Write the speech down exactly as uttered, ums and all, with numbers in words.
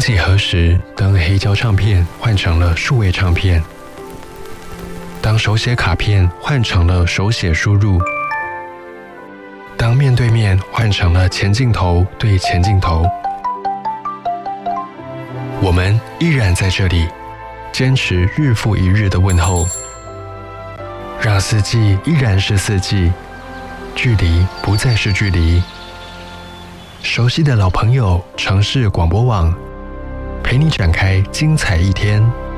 几何时，当黑胶唱片换成了数位唱片，当手写卡片换成了手写输入，当面对面换成了前镜头对前镜头，我们依然在这里，坚持日复一日的问候，让四季依然是四季，距离不再是距离。熟悉的老朋友，城市广播网，陪你展开精彩一天。